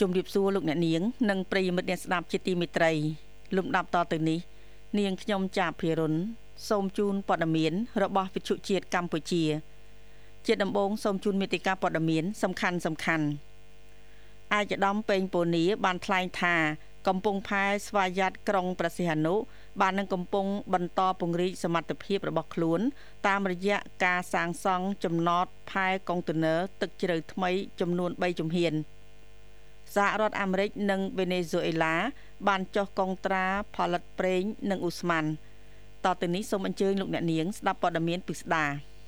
ជំរាបសួរលោកអ្នកនាងនិងប្រិយមិត្តអ្នកស្ដាប់ជាទីមេត្រីលំដាប់តទៅនេះនាងខ្ញុំចាភិរុនសូមជូនព័ត៌មានរបស់វិទ្យុជាតិកម្ពុជាជាដំបូងសូមជូនមេតិកាព័ត៌មានសំខាន់អាយដាមពេញពូនីបានថ្លែងថាកំពង់ផែស្វាយ័តក្រុងព្រះសីហនុបាននឹងកំពុងបន្តពង្រីកសមត្ថភាពរបស់ខ្លួនតាមរយៈការសាងសង់ចំណតផែកុងតឺន័រទឹកជ្រៅថ្មីចំនួន3ជំហានសហរដ្ឋអាមេរិកនិងវេណេស៊ុយអេឡាបានចុះកុងត្រាផលិតប្រេងនិងឧស្ម័នតទៅនេះសូមអញ្ជើញលោកអ្នកនាងស្ដាប់ព័ត៌មានពិស្ដា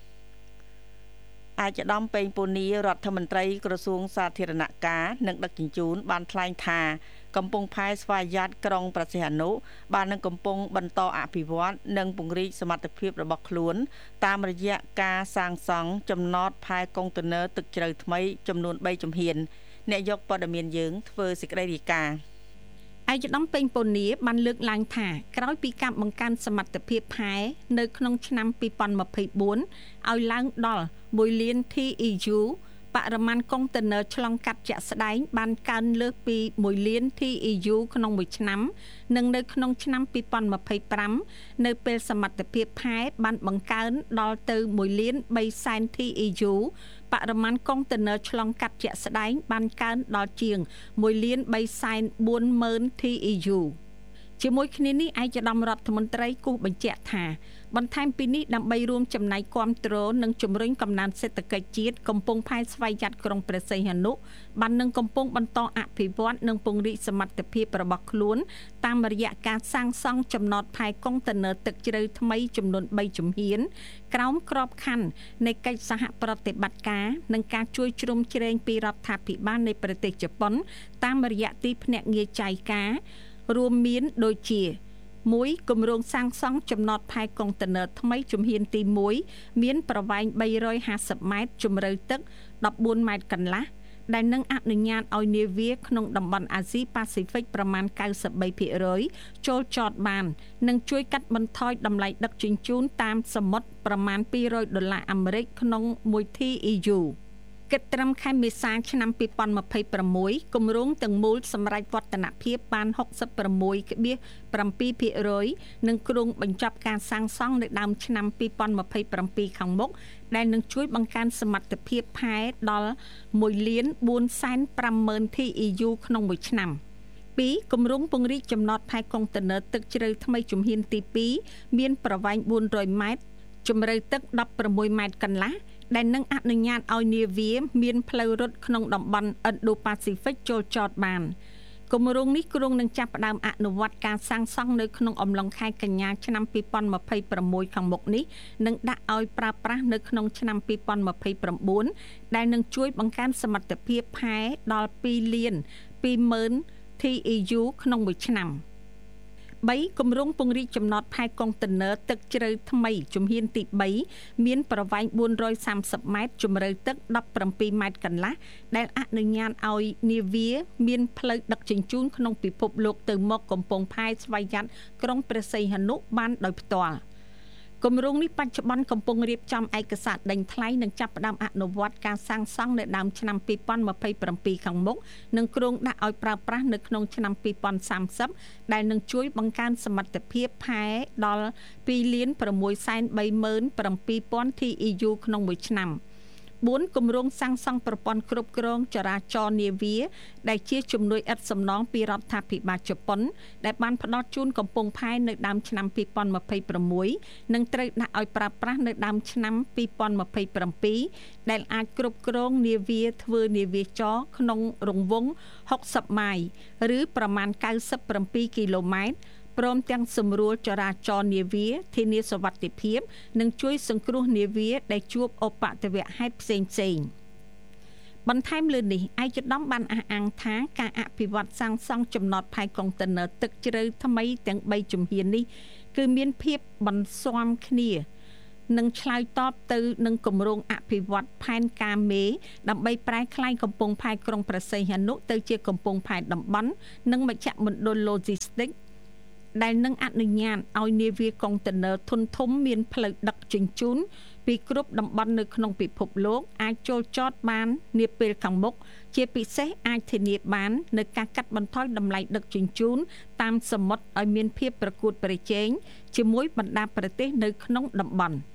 អាយដាមពេញពូនីរដ្ឋមន្ត្រីក្រសួងសាធារណការនិងដឹកជញ្ជូនបានថ្លែងថាកំពង់ផែស្វាយ័តក្រុងព្រះសីហនុបាននឹងកំពុងបន្តអភិវឌ្ឍនិងពង្រីកសមត្ថភាពរបស់ខ្លួនតាមរយៈការសាងសង់ចំណតផែកុងតឺន័រទឹកជ្រៅថ្មីចំនួន3ជំហានអ្នកយកព័ត៌មានយើងធ្វើសេចក្តីរាយការណ៍ឯកឧត្តមពេញពូនីបានលើកឡើងថាក្រោយពីការបង្កើនសមត្ថភាពផែនៅក្នុងឆ្នាំ2024ឲ្យឡើងដល់1លាន TEU បរិមាណកុងតឺន័រឆ្លងកាត់ជាក់ស្ដែងបានកើនលើសពី1លាន TEU ក្នុងមួយឆ្នាំនិងនៅក្នុងឆ្នាំ2025នៅពេលសមត្ថភាពផែបានបង្កើនដល់ទៅ1លាន3សែន TEU បរិមាណកុងតឺន័រឆ្លងកាត់ជាក់ស្ដែងបានកើនដល់ជាង1លាន3សែន40000 TEU ជាមួយគ្នានេះឯកឧត្តមរដ្ឋមន្ត្រីគូសបញ្ជាក់ថាបន្ថែមពីនេះដើម្បីរួមចំណែកគាំទ្រនិងជំរុញកំណើនសេដ្ឋកិច្ចជាតិកំពង់ផែស្វ័យយ័តក្រុងព្រះសីហនុបាននឹងកំពុងបន្តអភិវឌ្ឍនិងពង្រីកសមត្ថភាពរបស់ខ្លួនតាមរយៈការសាងសង់ចំណតផែកុងតឺន័រទឹកជ្រៅថ្មីចំនួន3ជំហានក្រោមក្របខ័ណ្ឌនៃកិច្ចសហប្រតិបត្តិការនិងការជួយជ្រោមជ្រែងពីរដ្ឋាភិបាលនៃប្រទេសជប៉ុនតាមរយៈទីភ្នាក់ងារចែកការរួមមានដូចជា1គម្រោងសាងសង់ចំណតផែកុងតឺន័រថ្មីជំហានទី1មានប្រវែង350ម៉ែត្រជម្រៅទឹក14ម៉ែត្រកន្លះដែលនឹងអនុញ្ញាតឲ្យនាវាក្នុងតំបន់អាស៊ីប៉ាស៊ីហ្វិកប្រមាណ 93% ចូលចតបាននិងជួយកាត់បន្ថយតម្លៃដឹកជញ្ជូនតាមសមុទ្រប្រមាណ$200អាមេរិកក្នុង1 TEUគិតត្រឹមខែមេសាឆ្នាំ2026គម្រោងទាំងមូលសម្រាប់វឌ្ឍនភាពបាន 66.7% និងគ្រោងបញ្ចប់ការសាងសង់នៅដើមឆ្នាំ2027ខាងមុខដែលនឹងជួយបង្កើនសមត្ថភាពផែដល់1,450,000 TEU ក្នុងមួយឆ្នាំ2គម្រោងពង្រីកចំណតផែកុងតឺន័រទឹកជ្រៅថ្មីជំហានទី2មានប្រវែង400ម៉ែត្រជម្រៅទឹក16ម៉ែត្រកន្លះដែលនឹងអនុញ្ញាតឲ្យនាវាមានផ្លូវរត់ក្នុងតំបន់ Indo-Pacific ចូលចតបានគម្រោងនេះគ្រោងនឹងចាប់ផ្ដើមអនុវត្តការសាងសង់នៅក្នុងអំឡុងខែកញ្ញាឆ្នាំ2026ខាងមុខនេះនិងដាក់ឲ្យប្រើប្រាស់នៅក្នុងឆ្នាំ2029ដែលនឹងជួយបង្កើនសមត្ថភាពផែដល់2លាន20,000 TEU ក្នុងមួយឆ្នាំ3គម្រោងពង្រីកចំណតផែកុងតឺន័រទឹកជ្រៅថ្មីជំហានទី3មានប្រវែង430ម៉ែត្រជម្រៅទឹក17ម៉ែត្រកន្លះដែលអនុញ្ញាតឲ្យនាវាមានផ្លូវដឹកជញ្ជូនក្នុងពិភពលោកទៅមកកំពង់ផែស្វ័យយ័តក្រុងព្រះសីហនុបានដោយផ្ទាល់គម្រោងនេះបច្ចុប្បន្នកំពុងរៀបចំឯកសារដេញថ្លៃនិងចាប់ផ្ដើមអនុវត្តការសាងសង់នៅដើមឆ្នាំ2027ខាងមុខនិងគ្រោងដាក់ឲ្យប្រើប្រាស់នៅក្នុងឆ្នាំ2030ដែលនឹងជួយបង្កើនសមត្ថភាពផែដល់2,637,000 TEU ក្នុងមួយឆ្នាំ4គម្រោងសាងសង់ប្រព័ន្ធគ្រប់គ្រងចរាចរណ៍នាវាដែលជាជំនួយឥតសំណងពីរដ្ឋាភិបាលជប៉ុនដែលបានផ្ដល់ជូនកំពង់ផែនៅដើមឆ្នាំ2026និងត្រូវដាក់ឲ្យប្រើប្រាស់នៅដើមឆ្នាំ2027ដែលអាចគ្រប់គ្រងនាវាធ្វើនាវាចរក្នុងរង្វង់60ម៉ាយឬប្រមាណ97គីឡូម៉ែត្រព្រមទាំងសម្រួលចរាចរណ៍នាវាធានាសុវត្ថិភាពនិងជួយសង្គ្រោះនាវាដែលជួបឧបទ្ទវហេតុផ្សេងៗបន្ថែមលើនេះឯកឧត្តមបានអះអាងថាការអភិវឌ្ឍសាងសង់ចំណតផែកុងតឺន័រទឹកជ្រៅថ្មីទាំង3ជំហាននេះគឺមានភាពបន្ស៊ាំគ្នានិងឆ្លើយតបទៅនឹងគម្រោងអភិវឌ្ឍផែនការមេដើម្បីប្រែក្លាយកំពង់ផែក្រុងព្រះសីហនុទៅជាកំពង់ផែតំបន់និងមជ្ឈមណ្ឌល Logistics ដែលនឹងអនុញ្ញាតឲ្យនាវាកុងតឺន័រធុនធំមានផ្លូវដឹកជញ្ជូនពីគ្រប់តំបន់នៅក្នុងពិភពលោកអាចចូលចតបាននាពេលខាងមុខជាពិសេសអាចធានាបាននៅការកាត់បន្ថយតម្លៃដឹកជញ្ជូនតាមសមុទ្រឲ្យមានភាពប្រកួតប្រជែងជាមួយបណ្ដាប្រទេសនៅក្នុងតំបន់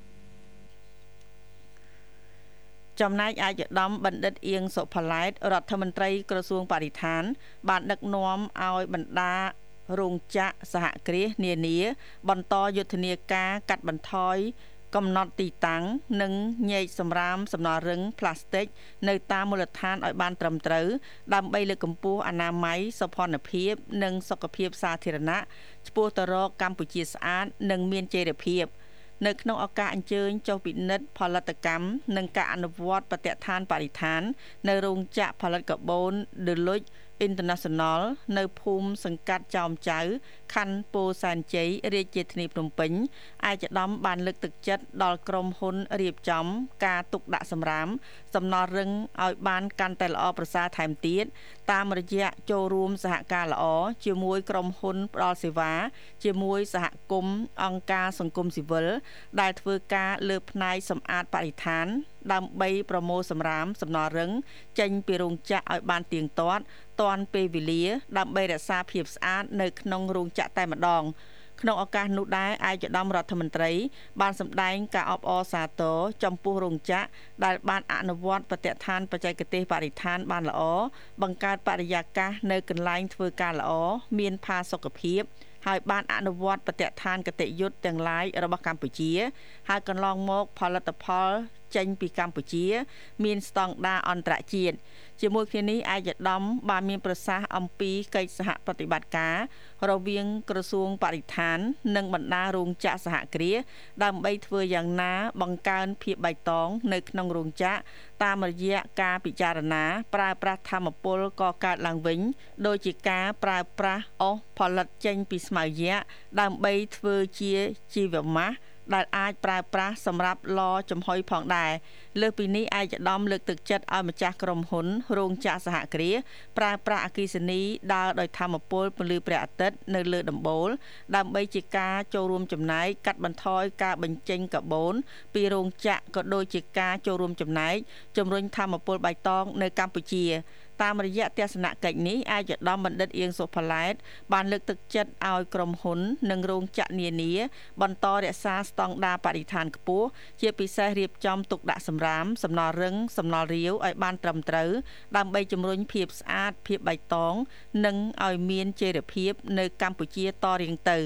ចំណែកឯកឧត្តមបណ្ឌិតអៀងសុផាឡែតរដ្ឋមន្ត្រីក្រសួងបរិស្ថានបានដឹកនាំឲ្យបណ្ដារោងចក្រសហគ្រាសនានាបន្តយុទ្ធនាការកាត់បន្ថយកំណត់ទីតាំងនិងញែកសម្រាមសំណល់រឹងផ្លាស្ទិកនៅតាមមូលដ្ឋានឲ្យបានត្រឹមត្រូវដើម្បីលើកកម្ពស់អនាម័យសោភ័ណភាពនិងសុខភាពសាធារណៈឆ្ពោះទៅរកកម្ពុជាស្អាតនិងមានចីរភាពនៅក្នុងឱកាសអញ្ជើញចុះពិនិត្យផលិតកម្មនិងការអនុវត្តបទដ្ឋានបរិស្ថាននៅរោងចក្រផលិតកាបូន Deloitte International នៅភូមិសង្កាត់ចោមចៅខណ្ឌពោធិ៍សែនជ័យរាជធានីភ្នំពេញឯកឧត្តមបានលើកទឹកចិត្តដល់ក្រុមហ៊ុនរៀបចំការទុកដាក់សម្រាមសំណល់រឹងឲ្យបានកាន់តែល្អប្រសើរថែមទៀតតាមរយៈចូលរួមសហការល្អជាមួយក្រុមហ៊ុនផ្ដល់សេវាជាមួយសហគមន៍អង្គការសង្គមស៊ីវិលដែលធ្វើការលើផ្នែកសម្អាតបរិស្ថានដើម្បីប្រមូលសម្រាមសំណល់រឹងចេញពីរោងចក្រឲ្យបានទៀងទាត់ទាន់ពេលវេលាដើម្បីរក្សាភាពស្អាតនៅក្នុងរោងចក្រតែម្ដងក្នុងឱកាសនោះដែរឯកឧត្តមរដ្ឋមន្ត្រីបានសម្ដែងការអបអរសាទរចំពោះរោងចក្រដែលបានអនុវត្តបទដ្ឋានបច្ចេកទេសបរិស្ថានបានល្អបង្កើតបរិយាកាសនៅកន្លែងធ្វើការល្អមានផាសុកភាពហើយបានអនុវត្តបទដ្ឋានគតិយុត្តទាំងឡាយរបស់កម្ពុជាហើយកន្លងមកផលិតផលចេញពីកម្ពុជាមានស្តង់ដារអន្តរជាតិជាមួយគ្នានេះឯកឧត្តមបានមានប្រសាសន៍អំពីកិច្ចសហប្រតិបត្តិការរវាងក្រសួងបរិស្ថាននិងបណ្ដារោងចក្រសហគ្រាសដើម្បីធ្វើយ៉ាងណាបង្កើនភាពបៃតងនៅក្នុងរោងចក្រតាមរយៈការពិចារណាប្រើប្រាស់ថាមពលកកើតឡើងវិញដោយជាការប្រើប្រាស់អុសផលិតចេញពីស្មៅយក្សដើម្បីធ្វើជាជីវម៉ាសដែលអាចប្រើប្រាស់សម្រាប់ឡចំហុយផងដែរលើសពីនេះឯកឧត្តមលើកទឹកចិត្តឲ្យម្ចាស់ក្រុមហ៊ុនរោងចក្រសហគ្រាសប្រើប្រាស់អគ្គិសនីដើរដោយថាមពលពន្លឺព្រះអាទិត្យនៅលើដំបូលដើម្បីជាការចូលរួមចំណែកកាត់បន្ថយការបញ្ចេញកាបូនពីរោងចក្រក៏ដូចជាការចូលរួមចំណែកជំរុញថាមពលបៃតងនៅកម្ពុជាតាមរយៈទស្សនកិច្ចនេះឯកឧត្តមបណ្ឌិតអៀងសុផាឡែតបានលើកទឹកចិត្តឲ្យក្រុមហ៊ុននិងរោងចក្រនានាបន្តរក្សាស្តង់ដារបរិស្ថានខ្ពស់ជាពិសេសរៀបចំទុកដាក់សម្រាមសំណល់រឹងសំណល់រាវឲ្យបានត្រឹមត្រូវដើម្បីជំរុញភាពស្អាតភាពបៃតងនិងឲ្យមានចីរភាពនៅកម្ពុជាតរៀងទៅ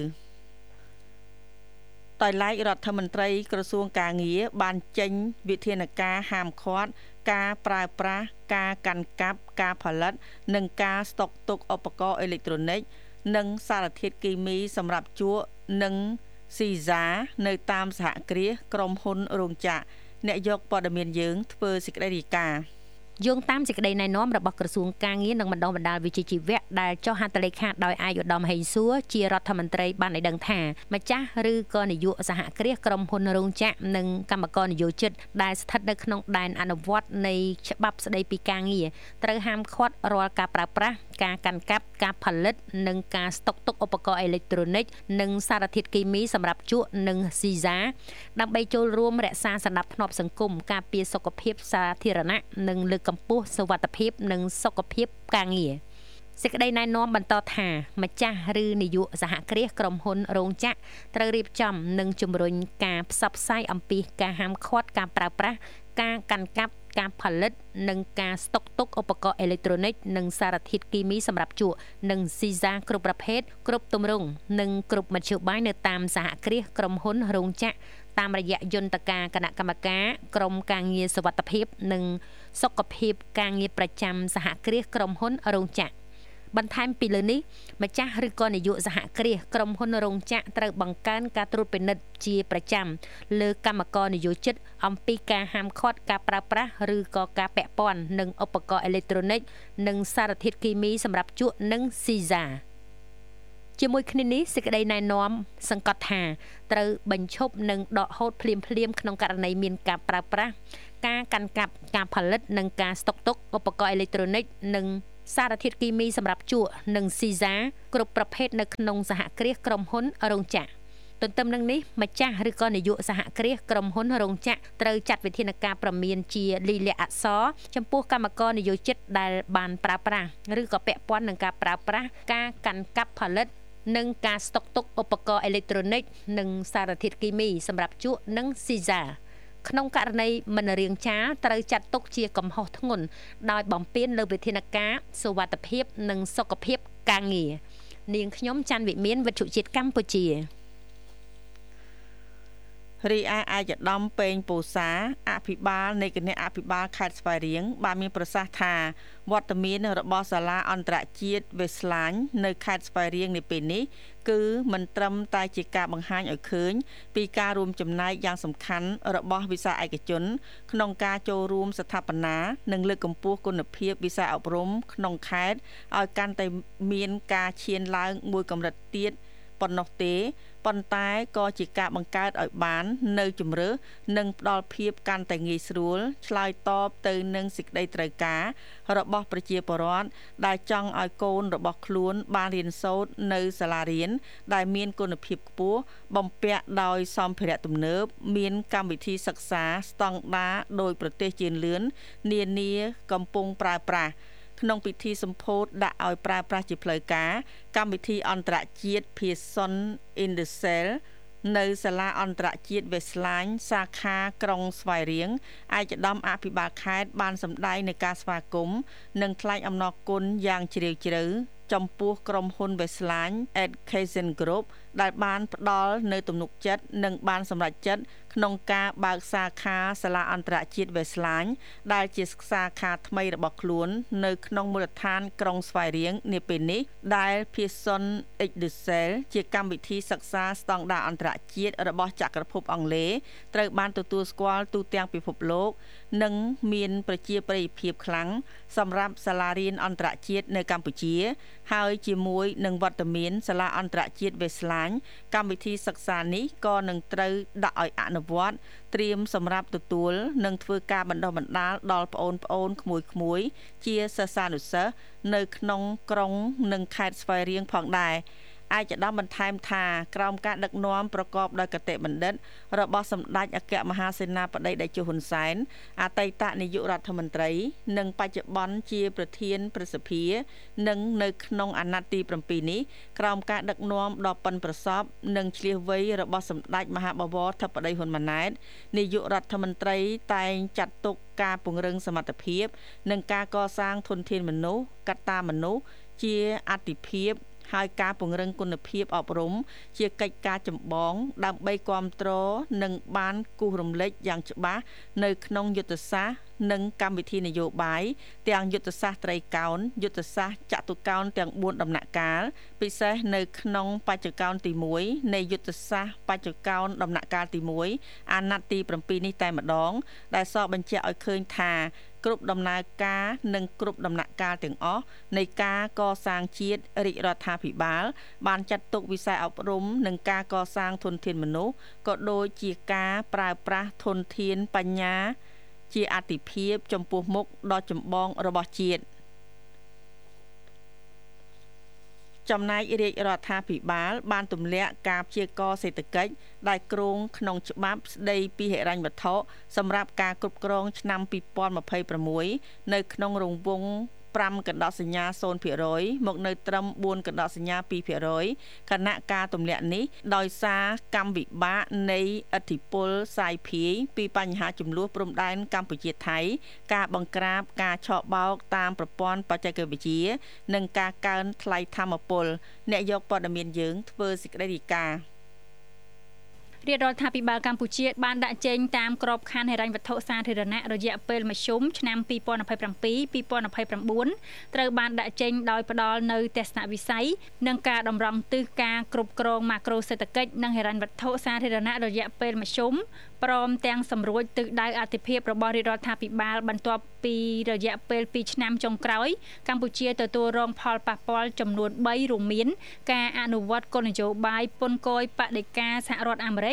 ដោយឡែករដ្ឋមន្ត្រីក្រសួងកាងារបានចេញវិធានការហាមឃាត់ការប្រើប្រាស់ការកាន់កាប់ការផលិតនិងការស្តុកទុកឧបករណ៍អេឡិចត្រូនិកនិងសារធាតុគីមីសម្រាប់ជក់និងស៊ីសានៅតាមសហគ្រាសក្រុមហ៊ុនរោងចក្រអ្នកយកព័ត៌មានយើងធ្វើសេចក្តីរាយការណ៍យោងតាមសេចក្តីណែនាំរបស់ក្រសួងកាងារនិងបណ្ដុះបណ្ដាលវិជ្ជាជីវៈដែលចុះហត្ថលេខាដោយឯកឧត្តមហេងសួរជារដ្ឋមន្ត្រីបានឲ្យដឹងថាម្ចាស់ឬក៏នាយកសហគ្រាសក្រុមហ៊ុនរោងចក្រនិងកម្មករនិយោជិតដែលស្ថិតនៅក្នុងដែនអនុវត្តនៃច្បាប់ស្តីពីកាងារត្រូវហាមឃាត់រាល់ការប្រើប្រាស់ការកាន់កាប់ការផលិតនិងការស្តុកទុកឧបករណ៍អេឡិចត្រូនិកនិងសារធាតុគីមីសម្រាប់ជក់និងស៊ីសាដើម្បីចូលរួមរក្សាសណ្ដាប់ធ្នាប់សង្គមការពារសុខភាពសាធារណៈនិងលើកកម្ពស់សុវត្ថិភាពនិងសុខភាពការងារសេចក្តីណែនាំបន្តថាម្ចាស់ឬនាយកសហគ្រាសក្រុមហ៊ុនរោងចក្រត្រូវរៀបចំនិងជំរុញការផ្សព្វផ្សាយអំពីការហាមឃាត់ការប្រើប្រាស់ការកាន់កាប់ការផលិតនិងការស្តុកទុកឧបករណ៍អេឡិចត្រូនិកនិងសារធាតុគីមីសម្រាប់ជក់និងស៊ីសាគ្រប់ប្រភេទគ្រប់ទម្រង់និងគ្រប់មធ្យោបាយនៅតាមសហគ្រាសក្រុមហ៊ុនរោងចក្រតាមរយៈយន្តការគណៈកម្មការក្រមការងារសុវត្ថិភាពនិងសុខភាពការងារប្រចាំសហគ្រាសក្រុមហ៊ុនរោងចក្របន្ថែមពីលើនេះម្ចាស់ឬក៏នាយកសហគ្រាសក្រុមហ៊ុនរោងចក្រត្រូវបង្កើនការត្រួតពិនិត្យជាប្រចាំលើកម្មករនិយោជិតអំពីការហាមឃាត់ការប្រើប្រាស់ឬក៏ការពាក់ព័ន្ធនឹងឧបករណ៍អេឡិចត្រូនិកនិងសារធាតុគីមីសម្រាប់ជក់និងស៊ីសាជាមួយគ្នានេះសេចក្តីណែនាំសង្កត់ថាត្រូវបញ្ឈប់និងដកហូតភ្លាមក្នុងករណីមានការប្រើប្រាស់ការកាន់កាប់ការផលិតនិងការស្តុកទុកឧបករណ៍អេឡិចត្រូនិកនិងសារធាតុគីមីសម្រាប់ជក់និងស៊ីហ្សាគ្រប់ប្រភេទនៅក្នុងសហគ្រាសក្រុមហ៊ុនរោងចក្រទន្ទឹមនឹងនេះម្ចាស់ឬក៏នាយកសហគ្រាសក្រុមហ៊ុនរោងចក្រត្រូវចាត់វិធានការព្រមានជាលិលាអក្សរចំពោះកម្មករនិយោជិតដែលបានប្រើប្រាស់ឬក៏ពាក់ព័ន្ធនឹងការប្រើប្រាស់ការកាន់កាប់ផលិតនិងការស្តុកទុកឧបករណ៍អេឡិចត្រូនិកនិងសារធាតុគីមីសម្រាប់ជក់និងស៊ីហ្សាក្នុងករណីមិនរាងចាលត្រូវចាត់ទុកជាកំហុសធ្ងន់ដោយបំពានលើវិធានការសុវត្ថិភាពនិងសុខភាពការងារនាងខ្ញុំច័ន្ទវិមានវិទ្យុជាតិកម្ពុជារីឯអាយដាមពេងពូសាអភិបាលនៃគណៈអភិបាលខេត្តស្វាយរៀងបានមានប្រសាសន៍ថាវត្តមានរបស់សាលាអន្តរជាតិវេស្លាញនៅខេត្តស្វាយរៀងនាពេលនេះគឺមិនត្រឹមតែជាការបង្ហាញឲ្យឃើញពីការរួមចំណែកយ៉ាងសំខាន់របស់វិស័យឯកជនក្នុងការចូលរួមស្ថាបនានិងលើកកម្ពស់គុណភាពវិស័យអប់រំក្នុងខេត្តឲ្យកាន់តែមានការឈានឡើងមួយកម្រិតទៀតប៉ុណ្ណោះទេប៉ុន្តែក៏ជាការបង្កើតឲ្យបាននៅជំរឿនិងផ្ដល់ភាពកាន់តែងាយស្រួលឆ្លើយតបទៅនឹងសេចក្តីត្រូវការរបស់ប្រជាពលរដ្ឋដែលចង់ឲ្យកូនរបស់ខ្លួនបានរៀនសូត្រនៅសាលារៀនដែលមានគុណភាពខ្ពស់បំពាក់ដោយសម្ភារៈទំនើបមានកម្មវិធីសិក្សាស្តង់ដារដោយប្រទេសជឿនលឿននានាកំពុងប្រើប្រាស់ក្នុងពិធីសម្ពោធដាក់ឲ្យប្រើប្រាស់ជាផ្លូវការកម្មវិធីអន្តរជាតិ Pearson Indusel នៅសាលាអន្តរជាតិវេស្លាញសាខាក្រុងស្វាយរៀងឯកឧត្តមអភិបាលខេត្តបានសម្ដែងនៅការស្វាគមន៍និងថ្លែងអំណរគុណយ៉ាងជ្រាលជ្រៅចំពោះក្រុមហ៊ុនវេស្លាញ Education Group ដែលបានផ្ដល់នៅទំនុកចិត្តនិងបានសម្រេចចិត្តក្នុងការបើកសាខាសាលាអន្តរជាតិវេស្លាញដែលជាសាខាថ្មីរបស់ខ្លួននៅក្នុងមូលដ្ឋានក្រុងស្វាយរៀងនាពេលនេះដែល Pearson Excel ជាកម្មវិធីសិក្សាស្តង់ដារអន្តរជាតិរបស់ចក្រភពអង់គ្លេសត្រូវបានទទួលស្គាល់ទូទាំងពិភពលោកនិងមានប្រជាប្រិយភាពខ្លាំងសម្រាប់សាលារៀនអន្តរជាតិនៅកម្ពុជាហើយជាមួយនឹងវត្តមានសាលាអន្តរជាតិវេស្លាញកម្មវិធីសិក្សានេះក៏នឹងត្រូវដាក់ឲ្យអនុវត្តត្រៀមសម្រាប់ទទួលនិងធ្វើការបណ្ដុះបណ្ដាលដល់ប្អូនក្មួយៗជាសិស្សានុសិស្សនៅក្នុងក្រុងនិងខេត្តស្វាយរៀងផងដែរឯកឧត្តមបន្ថែមថាក្រោមការដឹកនាំប្រកបដោយគតិបណ្ឌិតរបស់សម្ដេចអគ្គមហាសេនាបតីតេជោហ៊ុនសែនអតីតនាយករដ្ឋមន្ត្រីនិងបច្ចុប្បន្នជាប្រធានព្រឹទ្ធសភានិងនៅក្នុងអាណត្តិទី7នេះក្រោមការដឹកនាំដ៏ប៉ិនប្រសប់និងឆ្លៀសវៃរបស់សម្ដេចមហាបវរធិបតីហ៊ុនម៉ាណែតនាយករដ្ឋមន្ត្រីតែងចាត់ទុកការពង្រឹងសមត្ថភាពនិងការកសាងធនធានមនុស្សកត្តាមនុស្សជាអាទិភាពហើយការពង្រឹងគុណភាពអប់រំជាកិច្ចការចម្បងដើម្បីគាំទ្រនិងបានគូសរំលេចយ៉ាងច្បាស់នៅក្នុងយុទ្ធសាស្ត្រនិងកម្មវិធីនយោបាយទាំងយុទ្ធសាស្ត្រត្រីកោណយុទ្ធសាស្ត្រចតុកោណទាំង4ដំណាក់កាលពិសេសនៅក្នុងបច្ចុប្បន្នទី1នៃយុទ្ធសាស្ត្របច្ចុប្បន្នដំណាក់កាលទី1អាណត្តិទី7នេះតែម្ដងដែលសរបញ្ជាក់ឲ្យឃើញថាគ្រប់ដំណើរការនិងគ្រប់ដំណាក់កាលទាំងអស់នៃការកសាងជាតិរាជរដ្ឋាភិបាលបានចាត់ទុកវិស័យអប់រំនិងការកសាងធនធានមនុស្សក៏ដូចជាការប្រើប្រាស់ធនធានបញ្ញាជាអាទិភាពចំពោះមុខដ៏ចម្បងរបស់ជាតិចំណែករាជរដ្ឋាភិបាលបានទម្លាក់ការព្យាករណ៍សេដ្ឋកិច្ចដែលគ្រោងក្នុងច្បាប់ស្តីពីហិរញ្ញវត្ថុសម្រាប់ការគ្រប់គ្រងឆ្នាំ2026នៅក្នុងរង្វង់5កណ្ដោសញ្ញា 0% មកនៅត្រឹម4កណ្ដោសញ្ញា 2% ខណៈការទម្លាក់នេះដោយសារកម្មវិបាកនៃឥទ្ធិពលសាយភាយពីបញ្ហាចំនួនព្រំដែនកម្ពុជាថៃការបង្ក្រាបការឆបោកតាមប្រព័ន្ធបច្ចេកវិទ្យានិងការកើនថ្លៃធម្មពលអ្នកយកព័ត៌មានយើងធ្វើសេចក្តីរាយការណ៍រាជរដ្ឋាភិបាលកម្ពុជាបានដាក់ចេញតាមក្របខ័ណ្ឌហិរញ្ញវត្ថុសាធារណៈរយៈពេលមធ្យមឆ្នាំ2027-2029ត្រូវបានដាក់ចេញដោយផ្ដល់នៅទស្សនវិស័យនិងការតម្រង់ទិសការគ្រប់គ្រងម៉ាក្រូសេដ្ឋកិច្ចនិងហិរញ្ញវត្ថុសាធារណៈរយៈពេលមធ្យមព្រមទាំងសម្រួចទិសដៅអធិភាពរបស់រាជរដ្ឋាភិបាលបន្ទាប់ពីរយៈពេល2ឆ្នាំចុងក្រោយកម្ពុជាទទួលរងផលប៉ះពាល់ចំនួន3រួមមានការអនុវត្តគោលនយោបាយពន្ធគយបដិការសហរដ្ឋអាមេរិក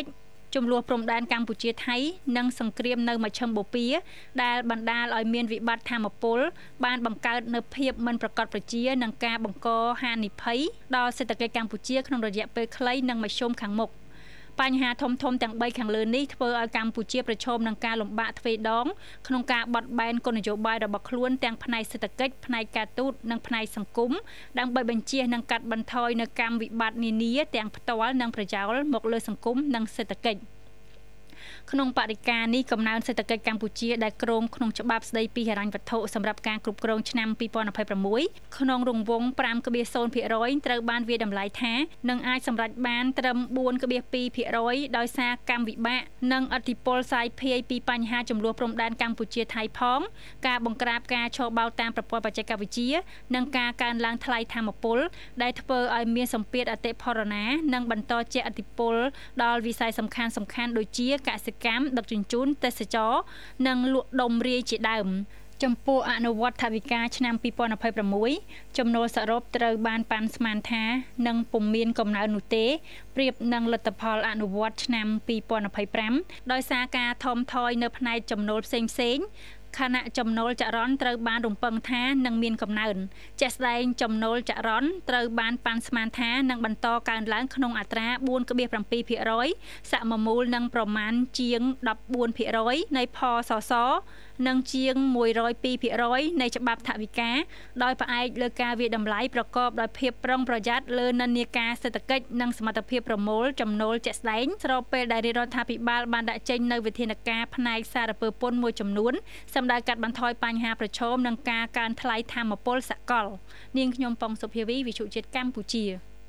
ចំនួនព្រំដែនកម្ពុជាថៃនិងសង្គ្រាមនៅមជ្ឈិមបូព៌ាដែលបណ្ដាលឲ្យមានវិបត្តិថាមពលបានបង្កើតនូវភាពមិនប្រកបប្រជានិងការបង្កហានិភ័យដល់សេដ្ឋកិច្ចកម្ពុជាក្នុងរយៈពេលខ្លីនិងមធ្យមខាងមុខបញ្ហាធំៗទាំង3ខាងលើនេះធ្វើឲ្យកម្ពុជាប្រឈមនឹងការលំបាកទ្វេដងក្នុងការបត់បែនគោលនយោបាយរបស់ខ្លួនទាំងផ្នែកសេដ្ឋកិច្ចផ្នែកការទូតនិងផ្នែកសង្គមដើម្បីបញ្ជៀសនិងកាត់បន្ថយនូវកម្មវិបត្តិនានាទាំងផ្ទាល់និងប្រយោលមកលើសង្គមនិងសេដ្ឋកិច្ចក្នុងបរិការនេះកំណើនសេដ្ឋកិច្ចកម្ពុជាដែលគ្រោងក្នុងច្បាប់ស្តីពីហិរញ្ញវត្ថុសម្រាប់ការគ្រប់គ្រងឆ្នាំ2026ក្នុងរង្វង់ 5.0% ត្រូវបានវាយតម្លៃថានឹងអាចសម្រេចបានត្រឹម 4.2% ដោយសារកម្មវិបាកនិងឥទ្ធិពលសាយភាយពីបញ្ហាចំនួនព្រំដែនកម្ពុជាថៃផងការបង្ក្រាបការឆបោកតាមប្រព័ន្ធបច្ចេកវិទ្យានិងការកើនឡើងថ្លៃថាមពលដែលធ្វើឲ្យមានសម្ពាធអតិផរណានិងបន្តជះឥទ្ធិពលដល់វិស័យសំខាន់ៗដូចជាកសិកម្មដឹកជញ្ជូនទេសចរនិងលក់ដុំរាយជាដើមចំពោះអនុវត្តថវិកាឆ្នាំ2026ចំណូលសរុបត្រូវបានប៉ាន់ស្មានថានឹងពុំមានកំណើននោះទេប្រៀបនឹងលទ្ធផលអនុវត្តឆ្នាំ2025ដោយសារការថមថយនៅផ្នែកចំណូលផ្សេងៗខណៈចំណូលចរន្តត្រូវបានរំពឹងថានឹងមានកំណើនជាក់ស្ដែងចំណូលចរន្តត្រូវបានប៉ាន់ស្មានថានឹងបន្តកើនឡើងក្នុងអត្រា 4.7% សមមូលនឹងប្រមាណជាង 14% នៃផសសនិងជាង 102% នៃច្បាប់ថវិកាដោយផ្អែកលើការវាយតម្លៃប្រកបដោយភាពប្រុងប្រយ័ត្នលើនិន្នាការសេដ្ឋកិច្ចនិងសមត្ថភាពប្រមូលចំណូលជាក់ស្ដែងស្របពេលដែលរដ្ឋាភិបាលបានដាក់ចេញនូវវិធានការផ្នែកសារពើពន្ធមួយចំនួនសម្រាប់កាត់បន្ថយបញ្ហាប្រឈមនឹងការកើនថ្លៃថាមពលសកលនាងខ្ញុំប៉ុងសុភាវីវិទ្យុជាតិកម្ពុជា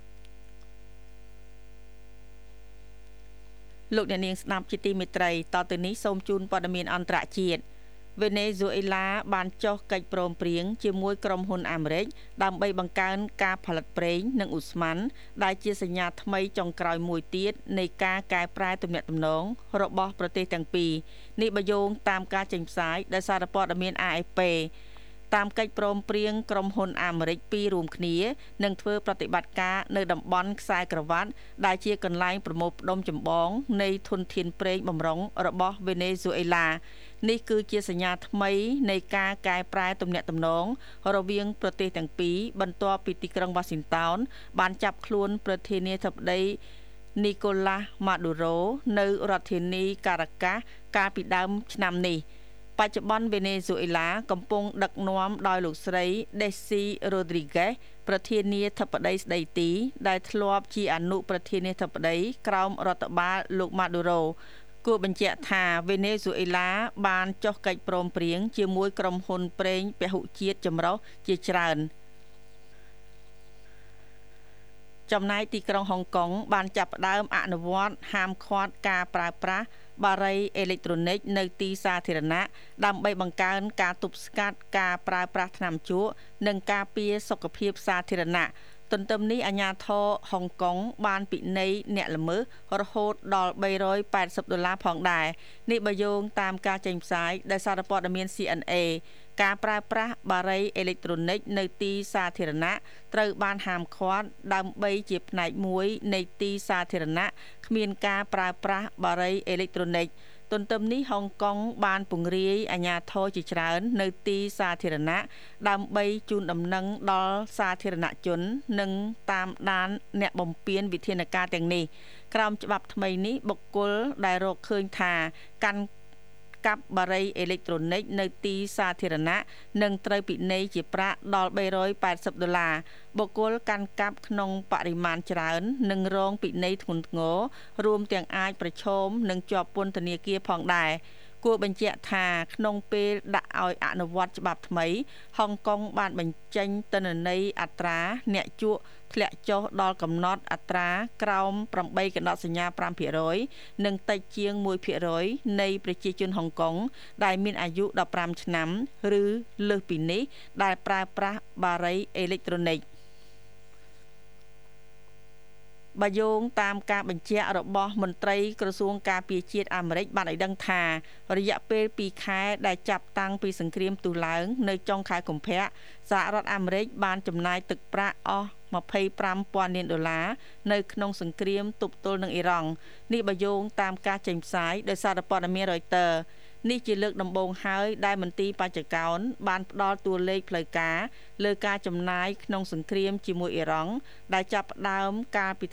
លោកអ្នកនាងស្ដាប់ជាទីមេត្រីតទៅនេះសូមជូនព័ត៌មានអន្តរជាតិវេណេស៊ុយអេឡាបានចុះកិច្ចព្រមព្រៀងជាមួយក្រុមហ៊ុនអាមេរិកដើម្បីបង្កើនការផលិតប្រេងនិងឧស្ម័នដែលជាសញ្ញាថ្មីចុងក្រោយមួយទៀតនៃការកែប្រែទំនាក់ទំនងរបស់ប្រទេសទាំងពីរនេះបើយោងតាមការចេញផ្សាយដោយសារព័ត៌មាន AFP តាមកិច្ចព្រមព្រៀងក្រុមហ៊ុនអាមេរិកពីររួមគ្នានឹងធ្វើប្រតិបត្តិការនៅតំបន់ខ្សែក្រវ៉ាត់ដែលជាកន្លែងប្រមូលផ្ដុំចម្បងនៃធនធានប្រេងបម្រុងរបស់វេណេស៊ុយអេឡានេះគឺជាសញ្ញាថ្មីនៃការកែប្រែទំនាក់ទំនងរវាងប្រទេសទាំងពីរបន្ទាប់ពីទីក្រុងវ៉ាស៊ីនតោនបានចាប់ខ្លួនប្រធានាធិបតីនីកូឡាស់ម៉ាឌូរ៉ូនៅរដ្ឋធានីការ៉ាកាសកាលពីដើមឆ្នាំនេះបច្ចុប្បន្នវេណេស៊ុយអេឡាកំពុងដឹកនាំដោយលោកស្រី Desi Rodriguez ប្រធានាធិបតីស្ដីទីដែលធ្លាប់ជាអនុប្រធានាធិបតីក្រោមរដ្ឋបាលលោក Maduro គួរបញ្ជាក់ថាវេណេស៊ុយអេឡាបានចុះកិច្ចព្រមព្រៀងជាមួយក្រុមហ៊ុនប្រេងពហុជាតិចម្រុះជាច្រើនចំណែកទីក្រុងហុងកុងបានចាប់ផ្ដើមអនុវត្តហាមឃាត់ការប្រើប្រាស់បារីអេឡិចត្រូនិកនៅទីសាធារណៈដើម្បីបង្កើនការទប់ស្កាត់ការប្រើប្រាស់ថ្នាំជក់និងការពារសុខភាពសាធារណៈទន្ទឹមនេះអាជ្ញាធរហុងកុងបានពិន័យអ្នកល្មើសរហូតដល់$380ផងដែរនេះបើយោងតាមការចេញផ្សាយដោយសារព័ត៌មាន CNA ការប្រើប្រាស់បារីអេឡិចត្រូនិកនៅទីសាធារណៈត្រូវបានហាមឃាត់ដើម្បីជាផ្នែកមួយនៃទីសាធារណៈគ្មានការប្រើប្រាស់បារីអេឡិចត្រូនិកទន្ទឹមនេះហុងកុងបានពង្រាយអាជ្ញាធរជាច្រើននៅទីសាធារណៈដើម្បីជូនដំណឹងដល់សាធារណជននិងតាមដានអ្នកបំពានវិធានការទាំងនេះក្រោមច្បាប់ថ្មីនេះបុគ្គលដែលរកឃើញថាកាន់កាប់បារីអេឡិចត្រូនិកនៅទីសាធារណៈនឹងត្រូវពិន័យជាប្រាក់ដល់$380បុគ្គលកាន់កាប់ក្នុងបរិមាណច្រើននឹងរងពិន័យធ្ងន់ធ្ងររួមទាំងអាចប្រឈមនឹងជាប់ពន្ធនាគារផងដែរគួរបញ្ជាក់ថាក្នុងពេលដាក់ឲ្យអនុវត្តច្បាប់ថ្មីហុងកុងបានបញ្ចេញទិន្នន័យអត្រាអ្នកជក់ធ្លាក់ចុះដល់កំណត់អត្រាក្រោម8កណ្ដុតសញ្ញា 5% និងតិចជាង 1% នៃប្រជាជនហុងកុងដែលមានអាយុ15ឆ្នាំឬលើសពីនេះដែលប្រើប្រាស់បារីអេឡិចត្រូនិកបើយោងតាមការបញ្ជាក់របស់មន្ត្រីក្រសួងការពារជាតិអាមេរិកបានឲ្យដឹងថារយៈពេល2ខែដែលចាប់តាំងពីសង្គ្រាមទូឡើងនៅចុងខែកុម្ភៈសហរដ្ឋអាមេរិកបានចំណាយទឹកប្រាក់អស់$25,000 លាននៅក្នុងសង្គ្រាមទប់ទល់នឹងអ៊ីរ៉ង់នេះបើយោងតាមការចេញផ្សាយដោយសារព័ត៌មាន Reuters នេះជាលើកដំបូងហើយដែលមន្ទីរបញ្ចកោណបានផ្ដល់តួលេខផ្លូវការលើការចំណាយក្នុងសង្គ្រាមជាមួយអ៊ីរ៉ង់ដែលចាប់ផ្ដើមកាលពី